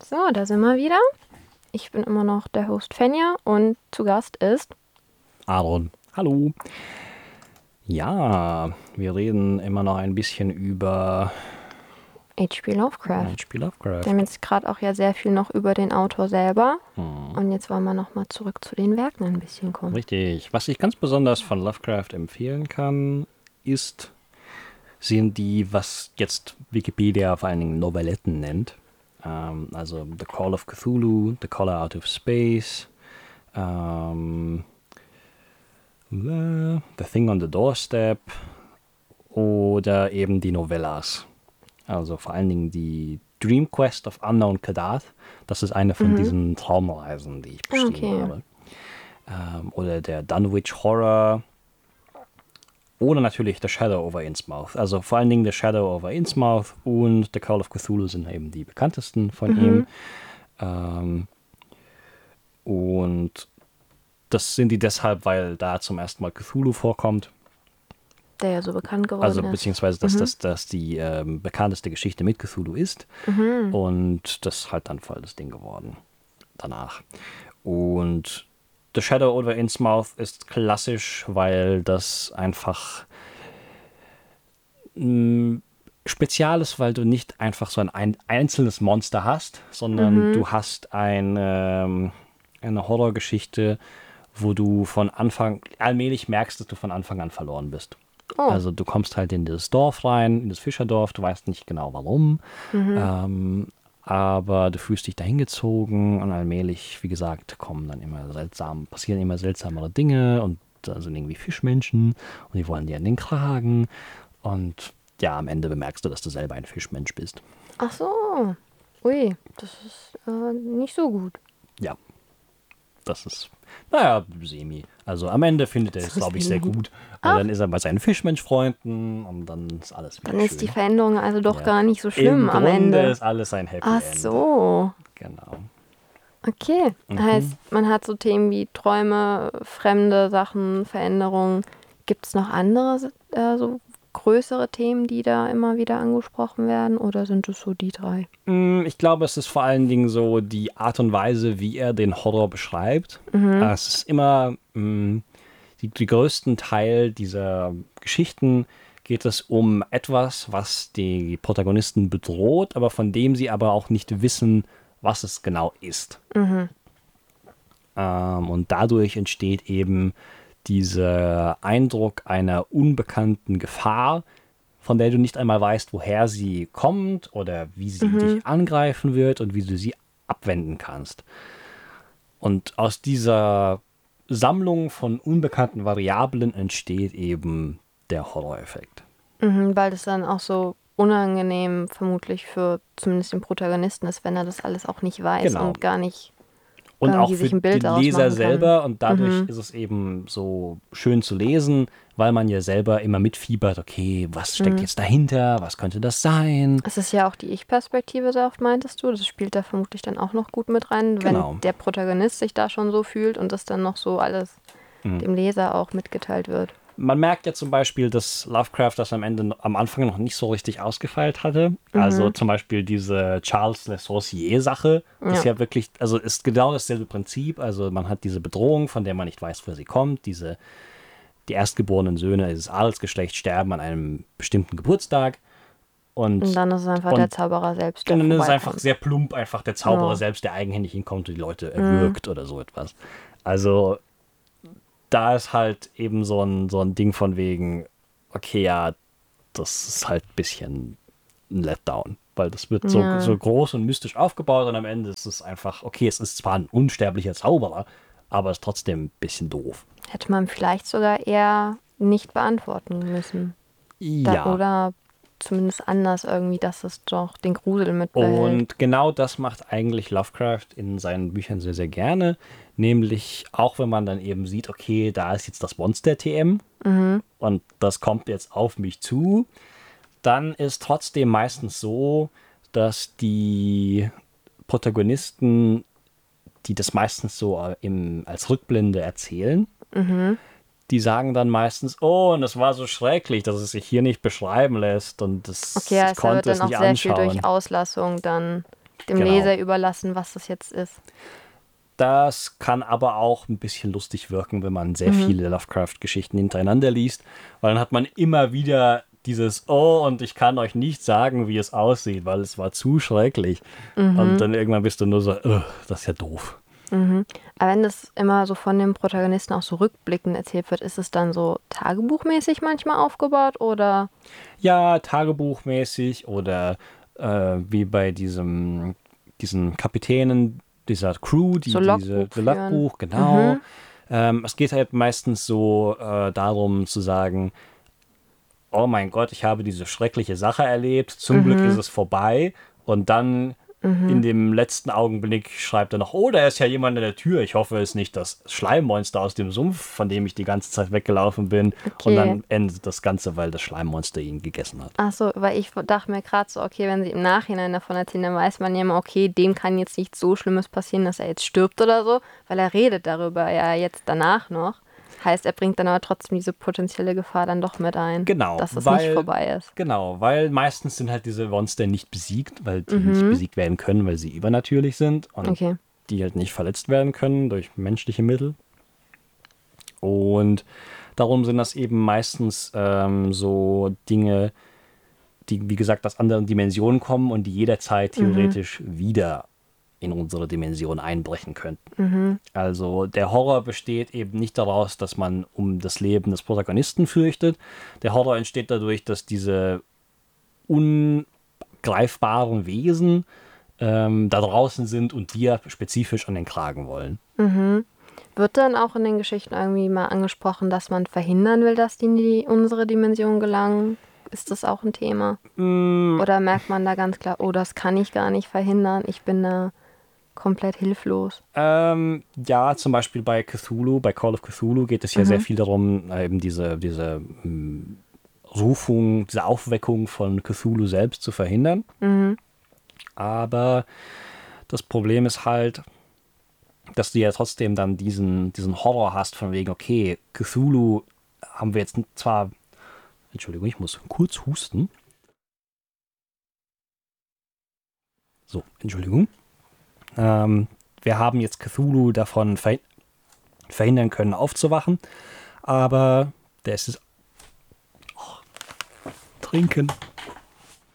So, da sind wir wieder. Ich bin immer noch der Host Fenja und zu Gast ist Aaron. Hallo. Ja, wir reden immer noch ein bisschen über H.P. Lovecraft. H.P. Lovecraft. Wir haben jetzt gerade auch ja sehr viel noch über den Autor selber. Und jetzt wollen wir nochmal zurück zu den Werken ein bisschen kommen. Richtig. Was ich ganz besonders von Lovecraft empfehlen kann, sind die, was jetzt Wikipedia vor allen Dingen Novelletten nennt. Also The Call of Cthulhu, The Caller Out of Space, The Thing on the Doorstep oder eben die Novellas. Also vor allen Dingen die Dream Quest of Unknown Kadath. Das ist eine von diesen Traumreisen, die ich beschrieben habe. Oder der Dunwich Horror. Oder natürlich The Shadow over Innsmouth. Also vor allen Dingen The Shadow over Innsmouth und The Call of Cthulhu sind eben die bekanntesten von ihm. Und das sind die deshalb, weil da zum ersten Mal Cthulhu vorkommt. Der ja so bekannt geworden Also ist. beziehungsweise, dass die bekannteste Geschichte mit Cthulhu ist. Und das ist halt dann voll das Ding geworden danach. Und The Shadow over Innsmouth ist klassisch, weil das einfach spezial ist, weil du nicht einfach so ein einzelnes Monster hast, sondern du hast eine Horrorgeschichte, wo du von Anfang allmählich merkst, dass du von Anfang an verloren bist. Oh. Also du kommst halt in dieses Dorf rein, in das Fischerdorf, du weißt nicht genau warum, aber du fühlst dich dahin gezogen und allmählich, wie gesagt, passieren immer seltsamere Dinge und da sind irgendwie Fischmenschen und die wollen dir an den Kragen und ja, am Ende bemerkst du, dass du selber ein Fischmensch bist. Ach so. Ui, das ist nicht so gut. Ja, das ist, naja, semi. Also am Ende findet er es, glaube ich, sehr gut. Und dann ist er bei seinen Fischmensch-Freunden und dann ist alles wieder Dann ist schön. die Veränderung also doch gar nicht so schlimm Im am Grunde Ende. ist alles ein Happy Ach End. so. Genau. Okay. Heißt, man hat so Themen wie Träume, fremde Sachen, Veränderungen. Gibt es noch andere so größere Themen, die da immer wieder angesprochen werden? Oder sind es so die drei? Ich glaube, es ist vor allen Dingen so die Art und Weise, wie er den Horror beschreibt. Es ist immer die größten Teil dieser Geschichten geht es um etwas, was die Protagonisten bedroht, aber von dem sie aber auch nicht wissen, was es genau ist. Und dadurch entsteht eben dieser Eindruck einer unbekannten Gefahr, von der du nicht einmal weißt, woher sie kommt oder wie sie dich angreifen wird und wie du sie abwenden kannst. Und aus dieser Sammlung von unbekannten Variablen entsteht eben der Horror-Effekt. Weil das dann auch so unangenehm vermutlich für zumindest den Protagonisten ist, wenn er das alles auch nicht weiß Genau. und gar nicht Und auch irgendwie für sich ein Bild den daraus Leser machen kann. selber. Und dadurch ist es eben so schön zu lesen, weil man ja selber immer mitfiebert, okay, was steckt jetzt dahinter, was könnte das sein? Es ist ja auch die Ich-Perspektive, so oft meintest du. Das spielt da vermutlich dann auch noch gut mit rein, Genau. wenn der Protagonist sich da schon so fühlt und das dann noch so alles dem Leser auch mitgeteilt wird. Man merkt ja zum Beispiel, dass Lovecraft das am Anfang noch nicht so richtig ausgefeilt hatte. Also zum Beispiel diese Charles Le Sorcier-Sache ist ja wirklich, also ist genau dasselbe Prinzip. Also man hat diese Bedrohung, von der man nicht weiß, woher sie kommt. Die erstgeborenen Söhne dieses Adelsgeschlechts sterben an einem bestimmten Geburtstag. Und dann ist es einfach der Zauberer selbst, der dann ist es vorbeikommt. einfach sehr plump, einfach der Zauberer selbst, der eigenhändig hinkommt und die Leute erwürgt oder so etwas. Also da ist halt eben so ein Ding von wegen, okay, ja, das ist halt ein bisschen ein Letdown, weil das wird so groß und mystisch aufgebaut und am Ende ist es einfach, okay, es ist zwar ein unsterblicher Zauberer, aber es ist trotzdem ein bisschen doof. Hätte man vielleicht sogar eher nicht beantworten müssen. Ja. Oder zumindest anders irgendwie, dass es doch den Grusel mitbehält. Und genau das macht eigentlich Lovecraft in seinen Büchern sehr, sehr gerne. Nämlich auch wenn man dann eben sieht, okay, da ist jetzt das Monster-TM und das kommt jetzt auf mich zu, dann ist trotzdem meistens so, dass die Protagonisten, die das meistens so als Rückblende erzählen, die sagen dann meistens, oh, und das war so schrecklich, dass es sich hier nicht beschreiben lässt und das Okay, also ich konnte wird dann es auch nicht sehr viel anschauen. durch Auslassung dann dem Leser überlassen, was das jetzt ist. Das kann aber auch ein bisschen lustig wirken, wenn man sehr viele Lovecraft-Geschichten hintereinander liest, weil dann hat man immer wieder dieses, oh, und ich kann euch nicht sagen, wie es aussieht, weil es war zu schrecklich. Und dann irgendwann bist du nur so, das ist ja doof. Aber wenn das immer so von dem Protagonisten auch so rückblickend erzählt wird, ist es dann so tagebuchmäßig manchmal aufgebaut oder? Ja, tagebuchmäßig oder wie bei diesen Kapitänen dieser Crew, So Logbuch diese Logbuch, genau. Es geht halt meistens so darum zu sagen, oh mein Gott, ich habe diese schreckliche Sache erlebt, zum Glück ist es vorbei. Und dann in dem letzten Augenblick schreibt er noch, oh, da ist ja jemand an der Tür. Ich hoffe, es ist nicht das Schleimmonster aus dem Sumpf, von dem ich die ganze Zeit weggelaufen bin. Okay. Und dann endet das Ganze, weil das Schleimmonster ihn gegessen hat. Ach so, weil ich dachte mir gerade so, okay, wenn sie im Nachhinein davon erzählen, dann weiß man ja immer, okay, dem kann jetzt nichts so Schlimmes passieren, dass er jetzt stirbt oder so, weil er redet darüber ja jetzt danach noch. Heißt, er bringt dann aber trotzdem diese potenzielle Gefahr dann doch mit ein, Genau, dass es nicht vorbei ist. Genau, weil meistens sind halt diese Monster nicht besiegt, weil die nicht besiegt werden können, weil sie übernatürlich sind und die halt nicht verletzt werden können durch menschliche Mittel. Und darum sind das eben meistens so Dinge, die, wie gesagt, aus anderen Dimensionen kommen und die jederzeit theoretisch wieder in unsere Dimension einbrechen könnten. Also der Horror besteht eben nicht daraus, dass man um das Leben des Protagonisten fürchtet. Der Horror entsteht dadurch, dass diese ungreifbaren Wesen da draußen sind und dir spezifisch an den Kragen wollen. Wird dann auch in den Geschichten irgendwie mal angesprochen, dass man verhindern will, dass die in unsere Dimension gelangen? Ist das auch ein Thema? Oder merkt man da ganz klar, oh, das kann ich gar nicht verhindern, ich bin da komplett hilflos? Ja, zum Beispiel bei Cthulhu, bei Call of Cthulhu geht es ja sehr viel darum, eben diese Rufung, diese Aufweckung von Cthulhu selbst zu verhindern. Aber das Problem ist halt, dass du ja trotzdem dann diesen Horror hast von wegen, okay, Cthulhu haben wir jetzt zwar, Entschuldigung, ich muss kurz husten. So, Entschuldigung. Wir haben jetzt Cthulhu davon verhindern können, aufzuwachen, aber der ist trinken.